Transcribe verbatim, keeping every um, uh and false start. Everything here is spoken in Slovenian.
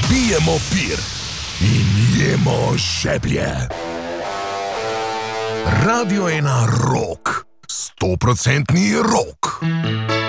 Pijemo pir in jemo žeblje. Radio ena rock, stoprocentni rock.